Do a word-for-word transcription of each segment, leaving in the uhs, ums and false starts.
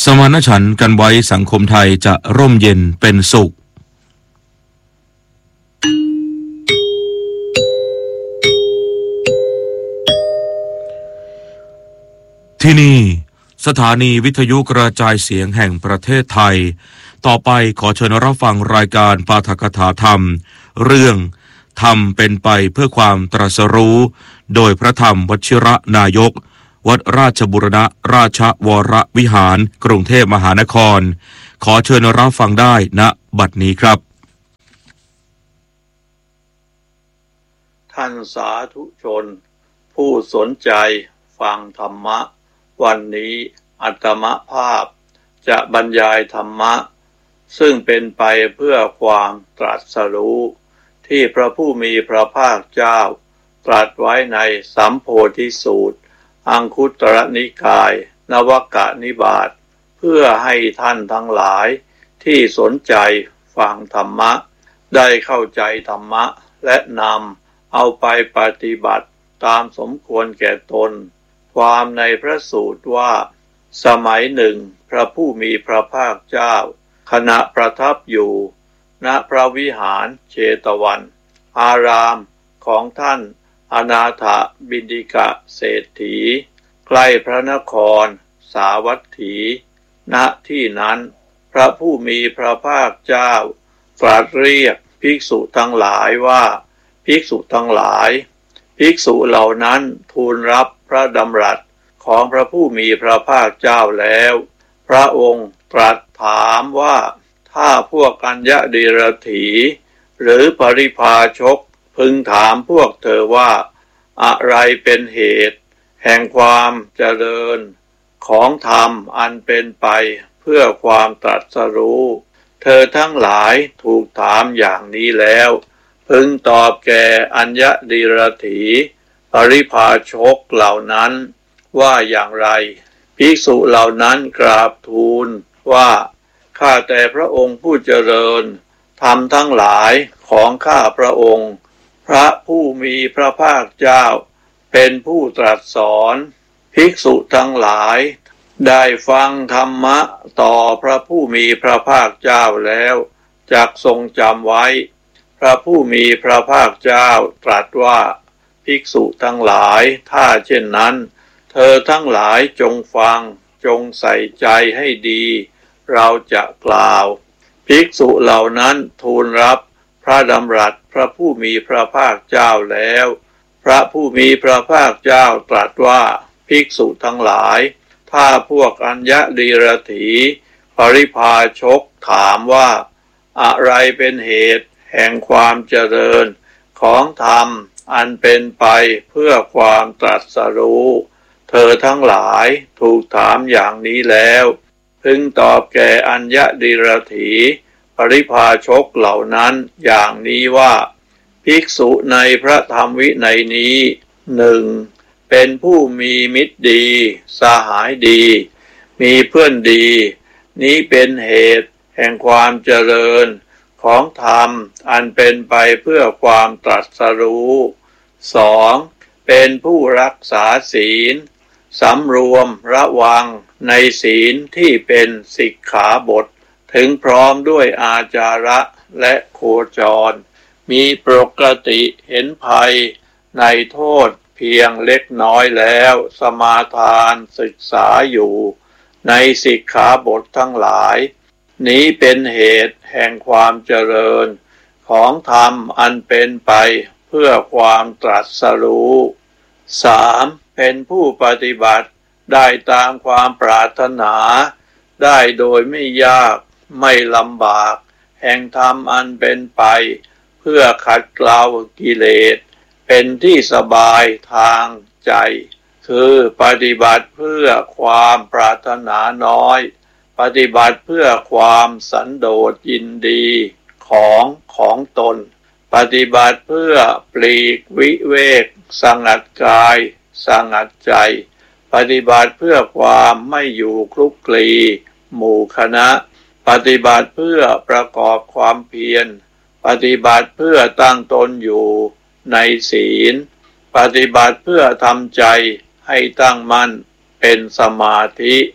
มานฉันท์กันไว้สังคมไทยจะร่มเย็นเป็นสุขที่นี่สถานีวิทยุกระจายเสียงแห่งประเทศไทยต่อไปขอเชิญรับฟังรายการปาฐกถาธรรมเรื่องธรรมเป็นไปเพื่อความตรัสรู้โดยพระธรรมวชิระนายกวัดราชบูรณราชวรวิหารกรุงเทพมหานครขอเชิญรับฟังได้ณบัดนี้ครับท่านสาธุชนผู้สนใจฟังธรรมะวันนี้อาตมภาพจะบรรยายธรรมะซึ่งเป็นไปเพื่อความตรัสรู้ที่พระผู้มีพระภาคเจ้าตรัสไว้ในสัมโพธิสูตรอังคุตรนิกายนวกนิบาตเพื่อให้ท่านทั้งหลายที่สนใจฟังธรรมะได้เข้าใจธรรมะและนำเอาไปปฏิบัติตามสมควรแก่ตนความในพระสูตรว่าสมัยหนึ่งพระผู้มีพระภาคเจ้าขณะประทับอยู่ณพระวิหารเชตวันอารามของท่านอนาถบิณฑิกเศรษฐีใกล้พระนครสาวัตถีณที่นั้นพระผู้มีพระภาคเจ้าตรัสเรียกภิกษุทั้งหลายว่าภิกษุทั้งหลายภิกษุเหล่านั้นทูลรับพระดำรัสของพระผู้มีพระภาคเจ้าแล้วพระองค์ตรัสถามว่าถ้าพวกกัญญดิรถีหรือปริภาชกพึงถามพวกเธอว่าอะไรเป็นเหตุแห่งความเจริญของธรรมอันเป็นไปเพื่อความตรัสรู้เธอทั้งหลายถูกถามอย่างนี้แล้วพึงตอบแก่อัญญดิรถีปริภาชกเหล่านั้นว่าอย่างไรภิกษุเหล่านั้นกราบทูลว่าข้าแต่พระองค์ผู้เจริญธรรมทั้งหลายของข้าพระองค์พระผู้มีพระภาคเจ้าเป็นผู้ตรัสสอนภิกษุทั้งหลายได้ฟังธรรมะต่อพระผู้มีพระภาคเจ้าแล้วจักทรงจำไว้พระผู้มีพระภาคเจ้าตรัสว่าภิกษุทั้งหลายถ้าเช่นนั้นเธอทั้งหลายจงฟังจงใส่ใจให้ดีเราจะกล่าวภิกษุเหล่านั้นทูลรับพระดำรัสพระผู้มีพระภาคเจ้าแล้วพระผู้มีพระภาคเจ้าตรัสว่าภิกษุทั้งหลายถ้าพวกอัญญดิรถีปริภาชกถามว่าอะไรเป็นเหตุแห่งความเจริญของธรรมอันเป็นไปเพื่อความตรัสรู้เธอทั้งหลายถูกถามอย่างนี้แล้วพึงตอบแก่อัญญดิรถีปริภาชกเหล่านั้นอย่างนี้ว่าภิกษุในพระธรรมวินัยนี้หนึ่งเป็นผู้มีมิตรดีสหายดีมีเพื่อนดีนี้เป็นเหตุแห่งความเจริญของธรรมอันเป็นไปเพื่อความตรัสรู้สองเป็นผู้รักษาศีลสำรวมระวังในศีลที่เป็นสิกขาบทถึงพร้อมด้วยอาจาระและโคจรมีปกติเห็นภัยในโทษเพียงเล็กน้อยแล้วสมาทานศึกษาอยู่ในสิกขาบททั้งหลายนี้เป็นเหตุแห่งความเจริญของธรรมอันเป็นไปเพื่อความตรัสรู้สามเป็นผู้ปฏิบัติได้ตามความปรารถนาได้โดยไม่ยากไม่ลำบากแห่งธรรมอันเป็นไปเพื่อขัดเกลากิเลสเป็นที่สบายทางใจคือปฏิบัติเพื่อความปรารถนาน้อยปฏิบัติเพื่อความสันโดษยินดีของของตนปฏิบัติเพื่อปลีกวิเวกสงัดกายสงัดใจปฏิบัติเพื่อความไม่อยู่คลุกคลีหมู่คณะปฏิบัติเพื่อประกอบความเพียรปฏิบัติเพื่อตั้งตนอยู่ในศีลปฏิบัติเพื่อทำใจให้ตั้งมั่นเป็นสมาธิ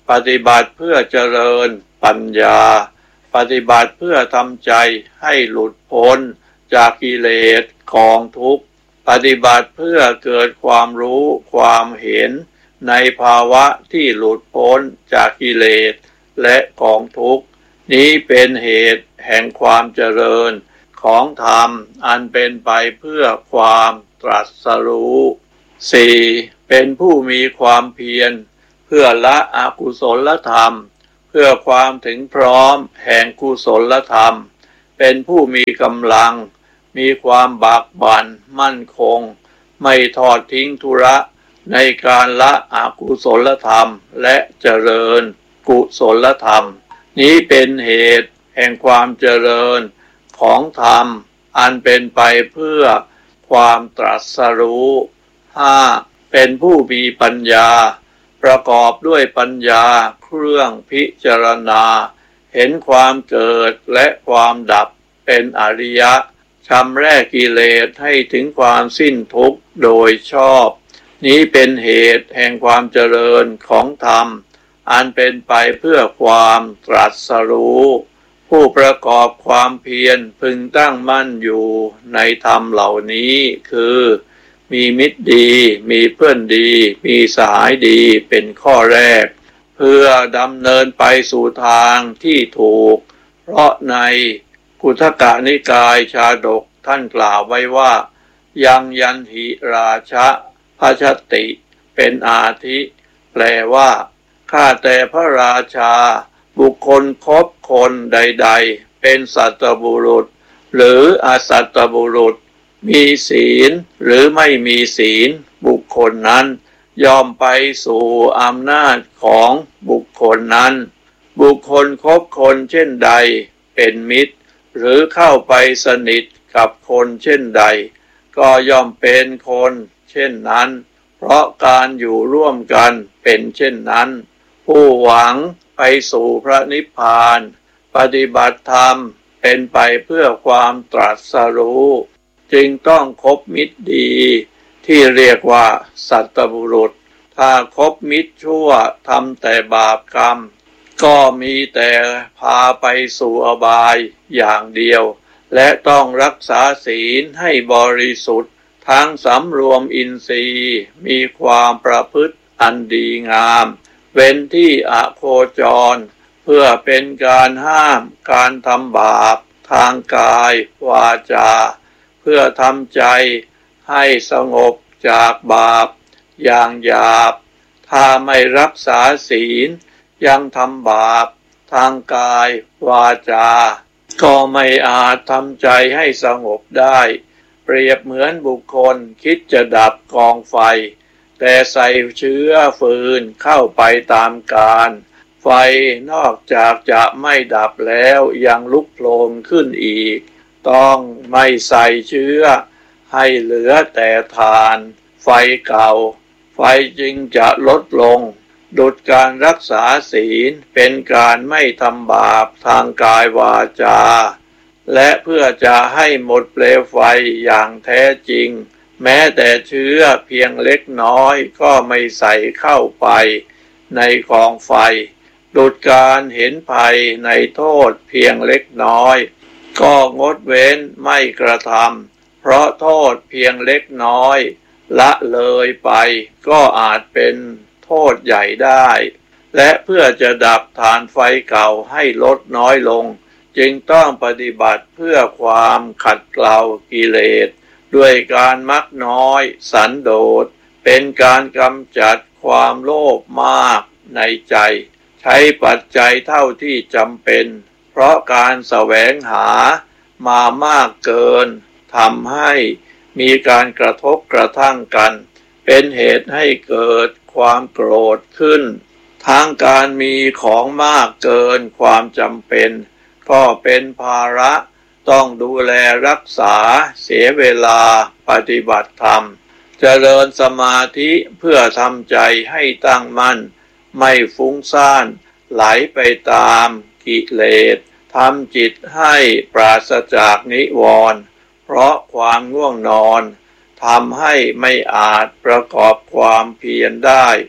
ปฏิบัติเพื่อเจริญปัญญาปฏิบัติเพื่อทำใจให้หลุดพ้นจากกิเลสกองทุกข์ปฏิบัติเพื่อเกิดความรู้ความเห็นในภาวะที่หลุดพ้นจากกิเลสและกองทุกข์นี้เป็นเหตุแห่งความเจริญของธรรมอันเป็นไปเพื่อความตรัสรู้ สี่. เป็นผู้มีความเพียรเพื่อละอกุศลธรรมเพื่อความถึงพร้อมแห่งกุศลธรรมเป็นผู้มีกำลังมีความบากบั่นมั่นคงไม่ทอดทิ้งธุระในการละอกุศลธรรมและเจริญกุศลธรรมนี้เป็นเหตุแห่งความเจริญของธรรมอันเป็นไปเพื่อความตรัสรู้ ห้า. เป็นผู้มีปัญญาประกอบด้วยปัญญาเครื่องพิจารณาเห็นความเกิดและความดับเป็นอริยะชำระกิเลสให้ถึงความสิ้นทุกข์โดยชอบนี้เป็นเหตุแห่งความเจริญของธรรมอันเป็นไปเพื่อความตรัสรู้ผู้ประกอบความเพียรพึงตั้งมั่นอยู่ในธรรมเหล่านี้คือมีมิตรดีมีเพื่อนดีมีสหายดีเป็นข้อแรกเพื่อดำเนินไปสู่ทางที่ถูกเพราะในกุทกนิกายชาดกท่านกล่าวไว้ว่ายังยันหิราชะพชติเป็นอาทิแปลว่าข้าแต่พระราชาบุคคลคบคนใดๆเป็นสัตบุรุษหรืออสัตบุรุษมีศีลหรือไม่มีศีลบุคคลนั้นยอมไปสู่อำนาจของบุคคลนั้นบุคคลคบคนเช่นใดเป็นมิตรหรือเข้าไปสนิทกับคนเช่นใดก็ย่อมเป็นคนเช่นนั้นเพราะการอยู่ร่วมกันเป็นเช่นนั้นผู้หวังไปสู่พระนิพพานปฏิบัติธรรมเป็นไปเพื่อความตรัสรู้จึงต้องคบมิตรดีที่เรียกว่าสัตบุรุษถ้าคบมิตรชั่วทำแต่บาปกรรมก็มีแต่พาไปสู่อบายอย่างเดียวและต้องรักษาศีลให้บริสุทธิ์ทั้งสำรวมอินทรีย์มีความประพฤติอันดีงามเว้นที่อโคจรเพื่อเป็นการห้ามการทำบาปทางกายวาจาเพื่อทำใจให้สงบจากบาปอย่างหยาบถ้าไม่รักษาศีลยังทำบาปทางกายวาจาก็ไม่อาจทำใจให้สงบได้เปรียบเหมือนบุคคลคิดจะดับกองไฟแต่ใส่เชื้อฟืนเข้าไปตามกาลไฟนอกจากจะไม่ดับแล้วยังลุกโผล่ขึ้นอีกต้องไม่ใส่เชื้อให้เหลือแต่ฐานไฟเก่าไฟจึงจะลดลงดุจการรักษาศีลเป็นการไม่ทำบาปทางกายวาจาและเพื่อจะให้หมดเปลวไฟอย่างแท้จริงแม้แต่เชื้อเพียงเล็กน้อยก็ไม่ใส่เข้าไปในกองไฟดุจการเห็นภัยในโทษเพียงเล็กน้อยก็งดเว้นไม่กระทำเพราะโทษเพียงเล็กน้อยละเลยไปก็อาจเป็นโทษใหญ่ได้และเพื่อจะดับฐานไฟเก่าให้ลดน้อยลงจึงต้องปฏิบัติเพื่อความขัดเกลากิเลสด้วยการมักน้อยสันโดษเป็นการกำจัดความโลภมากในใจใช้ปัจจัยเท่าที่จำเป็นเพราะการแสวงหามามากเกินทำให้มีการกระทบกระทั่งกันเป็นเหตุให้เกิดความโกรธขึ้นทั้งการมีของมากเกินความจำเป็นก็เป็นภาระต้องดูแลรักษาเสียเวลาปฏิบัติธรรมเจริญสมาธิเพื่อทำใจให้ตั้งมั่นไม่ฟุ้งซ่านไหลไปตามกิเลสทำจิตให้ปราศจากนิวรณ์เพราะความง่วงนอนทำให้ไม่อาจประกอบความเพียรได้ค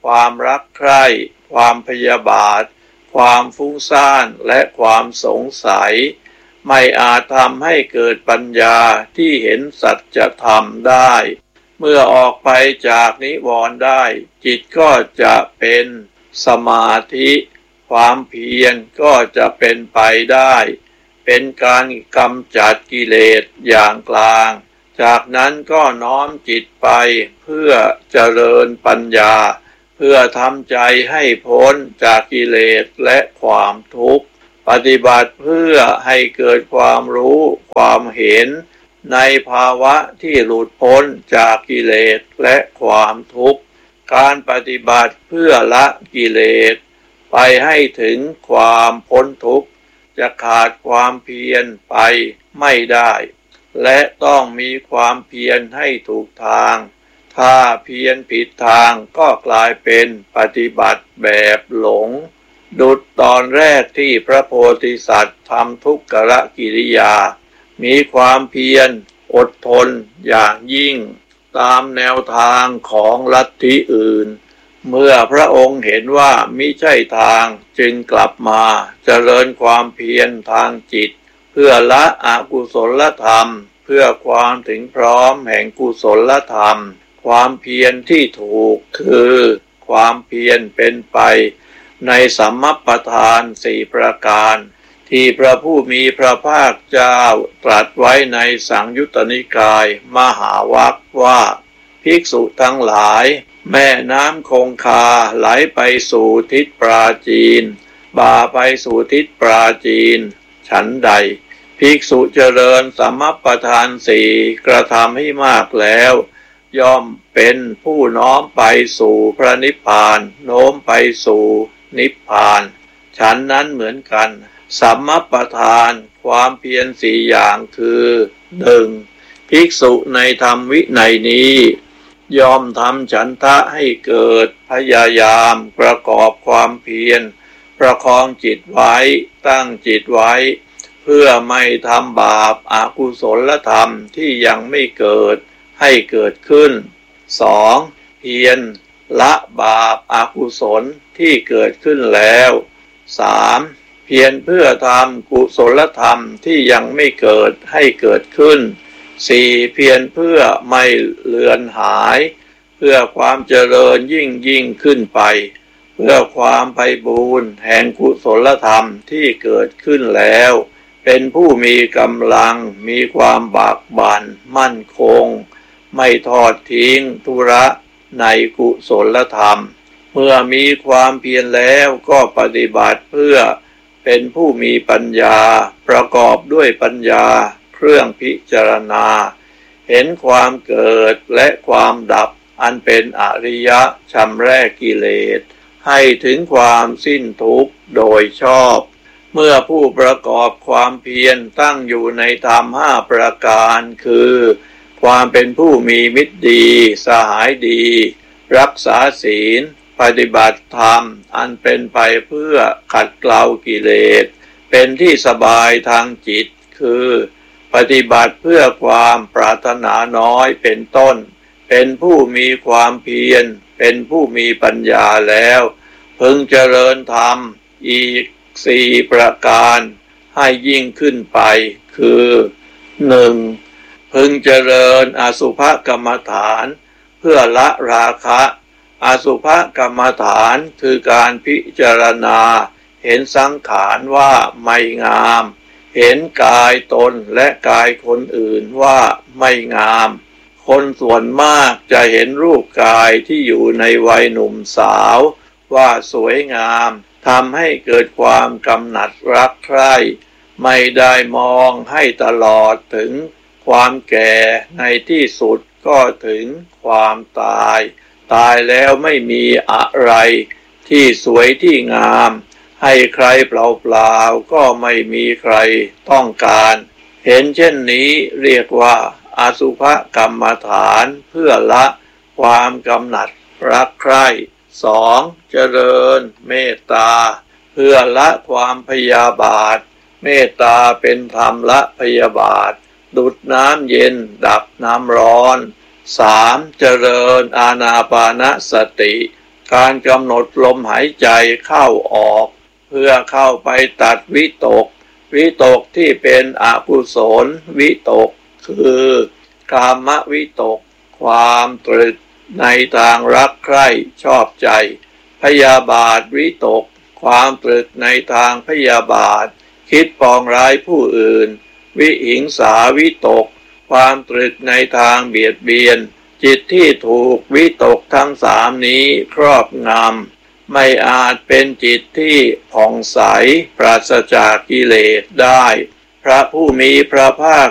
ความรักใคร่ความพยาบาทความฟุ้งซ่านและความสงสัยไม่อาจทำให้เกิดปัญญาที่เห็นสัจธรรมได้เมื่อออกไปจากนิวรณ์ได้จิตก็จะเป็นสมาธิความเพียรก็จะเป็นไปได้เป็นการกำจัดกิเลสอย่างกลางจากนั้นก็น้อมจิตไปเพื่อเจริญปัญญาเพื่อทำใจให้พ้นจากกิเลสและความทุกข์ปฏิบัติเพื่อให้เกิดความรู้ความเห็นในภาวะที่หลุดพ้นจากกิเลสและความทุกข์การปฏิบัติเพื่อละกิเลสไปให้ถึงความพ้นทุกข์จะขาดความเพียรไปไม่ได้และต้องมีความเพียรให้ถูกทางถ้าเพียรผิดทางก็กลายเป็นปฏิบัติแบบหลงดุจตอนแรกที่พระโพธิสัตว์ทำทุกขกิริยามีความเพียรอดทนอย่างยิ่งตามแนวทางของลัทธิอื่นเมื่อพระองค์เห็นว่ามิใช่ทางจึงกลับมาเจริญความเพียรทางจิตเพื่อละอกุศลธรรมเพื่อความถึงพร้อมแห่งกุศลธรรมความเพียรที่ถูกคือความเพียรเป็นไปในสัมมัปปทานสี่ประการที่พระผู้มีพระภาคเจ้าตรัสไว้ในสังยุตตนิกายมหาวรรคว่าภิกษุทั้งหลายแม่น้ำคงคาไหลไปสู่ทิศปราจีนบ่าไปสู่ทิศปราจีนฉันใดภิกษุเจริญสัมมัปปทานสี่กระทำให้มากแล้วย่อมเป็นผู้น้อมไปสู่พระนิพพานโน้มไปสู่นิพพานฉันนั้นเหมือนกันสัมมัปปทานความเพียรสี่อย่างคือหนึ่งภิกษุในธรรมวินัยนี้ยอมทำฉันทะให้เกิดพยายามประกอบความเพียรประคองจิตไว้ตั้งจิตไว้เพื่อไม่ทำบาปอกุศลธรรมที่ยังไม่เกิดให้เกิดขึ้นสองเพียรละบาปอกุศลที่เกิดขึ้นแล้วสามเพียรเพื่อทำกุศลธรรมที่ยังไม่เกิดให้เกิดขึ้นสี่เพียรเพื่อไม่เลือนหายเพื่อความเจริญยิ่งยิ่งขึ้นไปเพื่อความไพบูรย์แห่งกุศลธรรมที่เกิดขึ้นแล้วเป็นผู้มีกำลังมีความบากบั่นมั่นคงไม่ทอดทิ้งธุระในกุศลธรรมเมื่อมีความเพียรแล้วก็ปฏิบัติเพื่อเป็นผู้มีปัญญาประกอบด้วยปัญญาเครื่องพิจารณาเห็นความเกิดและความดับอันเป็นอริยะชำแรกกิเลสให้ถึงความสิ้นทุกข์โดยชอบเมื่อผู้ประกอบความเพียรตั้งอยู่ในธรรมห้าประการคือความเป็นผู้มีมิตรดีสหายดีรักษาศีลปฏิบัติธรรมอันเป็นไปเพื่อขัดเกลากิเลสเป็นที่สบายทางจิตคือปฏิบัติเพื่อความปรารถนาน้อยเป็นต้นเป็นผู้มีความเพียรเป็นผู้มีปัญญาแล้วพึงเจริญธรรมอีกสี่ประการให้ยิ่งขึ้นไปคือหนึ่งพึงเจริญอสุภกรรมฐานเพื่อละราคะอสุภกรรมฐานคือการพิจารณาเห็นสังขารว่าไม่งามเห็นกายตนและกายคนอื่นว่าไม่งามคนส่วนมากจะเห็นรูปกายที่อยู่ในวัยหนุ่มสาวว่าสวยงามทำให้เกิดความกำหนัดรักใคร่ไม่ได้มองให้ตลอดถึงความแก่ในที่สุดก็ถึงความตายตายแล้วไม่มีอะไรที่สวยที่งามให้ใครเปล่าๆก็ไม่มีใครต้องการเห็นเช่นนี้เรียกว่าอสุภกรรมฐานเพื่อละความกำหนัดรักใคร่สองเจริญเมตตาเพื่อละความพยาบาทเมตตาเป็นธรรมละพยาบาทดุจน้ำเย็นดับน้ำร้อนสามเจริญอานาปานสติการกำหนดลมหายใจเข้าออกเพื่อเข้าไปตัดวิตกวิตกที่เป็นอกุศลวิตกคือกามวิตกความตรึกในทางรักใคร่ชอบใจพยาบาทวิตกความตรึกในทางพยาบาทคิดปองร้ายผู้อื่นวิหิงสาวิตกความตรึกในทางเบียดเบียนจิตที่ถูกวิตกทั้งสามนี้ครอบงำไม่อาจเป็นจิตที่ผ่องใสปราศจากกิเลสได้พระผู้มีพระภาค